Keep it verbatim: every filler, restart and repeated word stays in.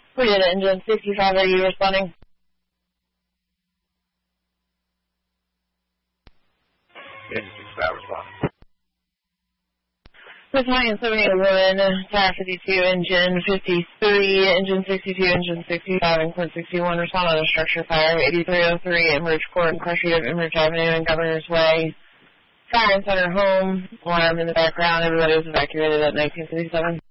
We did engine sixty-five, are you responding? Engine sixty-five responding. With High and seventy-one, Tower fifty-two, engine fifty-three, engine sixty-two, engine sixty-five, and Court sixty-one, respond on a structure fire, eighty-three oh three, Enbridge Court, and Crush of Enbridge Avenue and Governor's Way. Fire inside her home, alarm in the background, everybody was evacuated at nineteen fifty-seven.